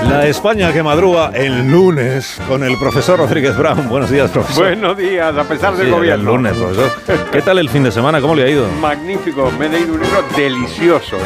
La España que madruga el lunes con el profesor Rodríguez Brown. Buenos días, profesor. Buenos días, a pesar del Sí, gobierno. el lunes, profesor. ¿Qué tal el fin de semana? ¿Cómo le ha ido? Magnífico, me he leído un libro delicioso.